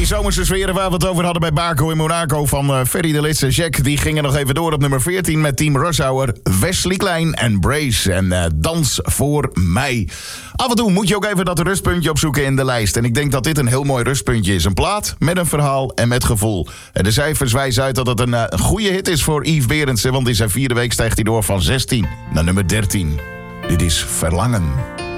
zomerse sferen waar we het over hadden bij Baco in Monaco van Ferry de Lits en Jack. Die gingen nog even door op nummer 14 met Team Rush Hour, Wesley Klein en Brace en Dans voor mij. Af en toe moet je ook even dat rustpuntje opzoeken in de lijst. En ik denk dat dit een heel mooi rustpuntje is. Een plaat met een verhaal en met gevoel. En de cijfers wijzen uit dat het een goede hit is voor Yves Berendsen. Want in zijn 4e week stijgt hij door van 16 naar nummer 13. Dit is Verlangen.